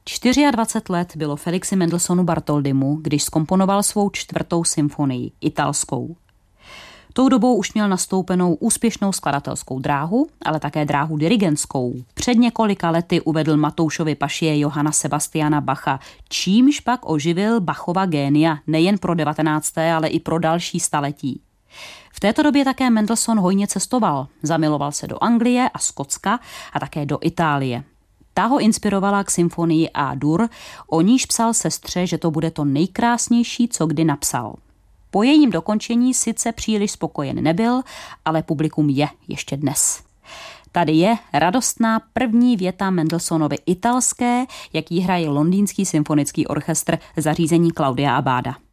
24 let bylo Felixi Mendelssohnu Bartholdymu, když zkomponoval svou 4. symfonii, italskou. Tou dobou už měl nastoupenou úspěšnou skladatelskou dráhu, ale také dráhu dirigentskou. Před několika lety uvedl Matoušovi pašie Johanna Sebastiana Bacha, čímž pak oživil Bachova génia nejen pro 19., ale i pro další staletí. V této době také Mendelssohn hojně cestoval. Zamiloval se do Anglie a Skotska a také do Itálie. Ta ho inspirovala k symfonii A-dur, o níž psal sestře, že to bude to nejkrásnější, co kdy napsal. Po jejím dokončení sice příliš spokojen nebyl, ale publikum je ještě dnes. Tady je radostná první věta Mendelssohnovy italské, jak ji hraje Londýnský symfonický orchestr zařízení Claudia Abbada.